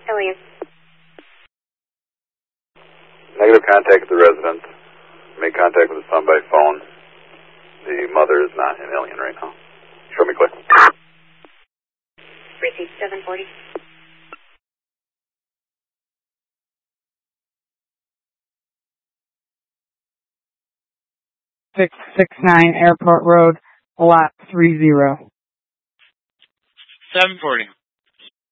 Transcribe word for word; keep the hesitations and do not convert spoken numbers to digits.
Alien. Negative contact with the resident. Make contact with the son by phone. The mother is not in Alien right now. Show me click. Receive seven forty. six six nine Airport Road, lot three zero. seven forty.